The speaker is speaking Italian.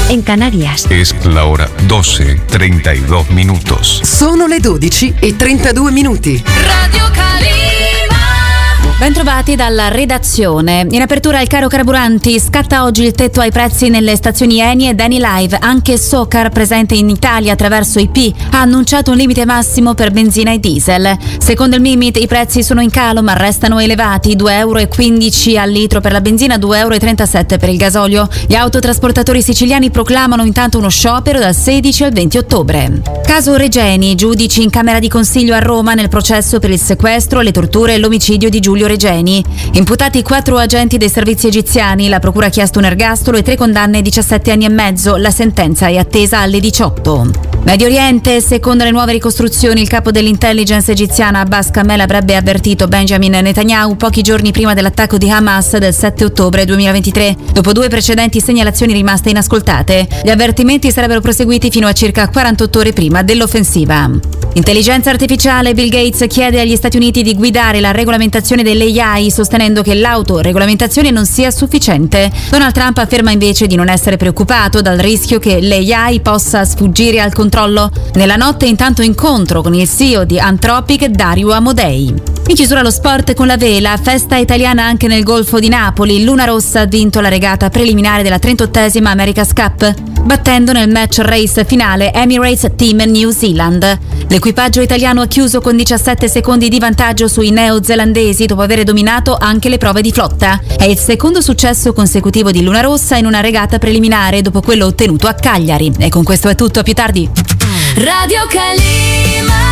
en Canarias. Es la hora 12:32 minutos. Sono le 12:32. Radio Calima. Bentrovati dalla redazione. In apertura il caro carburanti, scatta oggi il tetto ai prezzi nelle stazioni Eni ed Eni Live. Anche Socar, presente in Italia attraverso IP, ha annunciato un limite massimo per benzina e diesel. Secondo il Mimit i prezzi sono in calo ma restano elevati, €2,15 al litro per la benzina, €2,37 per il gasolio. Gli autotrasportatori siciliani proclamano intanto uno sciopero dal 16 al 20 ottobre. Caso Regeni, giudici in Camera di Consiglio a Roma nel processo per il sequestro, le torture e l'omicidio di Giulio Regeni. Imputati 4 agenti dei servizi egiziani, la procura ha chiesto un ergastolo e 3 condanne 17 anni e mezzo, la sentenza è attesa alle 18. Medio Oriente, secondo le nuove ricostruzioni, il capo dell'intelligence egiziana Abbas Kamel avrebbe avvertito Benjamin Netanyahu pochi giorni prima dell'attacco di Hamas del 7 ottobre 2023, dopo 2 precedenti segnalazioni rimaste inascoltate. Gli avvertimenti sarebbero proseguiti fino a circa 48 ore prima dell'offensiva. Intelligenza artificiale, Bill Gates chiede agli Stati Uniti di guidare la regolamentazione dell'AI, sostenendo che l'autoregolamentazione non sia sufficiente. Donald Trump afferma invece di non essere preoccupato dal rischio che l'AI possa sfuggire al controllo. Nella notte intanto incontro con il CEO di Anthropic, Dario Amodei. In chiusura lo sport con la vela, festa italiana anche nel Golfo di Napoli. Luna Rossa ha vinto la regata preliminare della 38esima America's Cup, battendo nel match race finale Emirates Team New Zealand. L'equipaggio italiano ha chiuso con 17 secondi di vantaggio sui neozelandesi dopo aver dominato anche le prove di flotta. È il secondo successo consecutivo di Luna Rossa in una regata preliminare dopo quello ottenuto a Cagliari. E con questo è tutto, a più tardi. Radio Calima.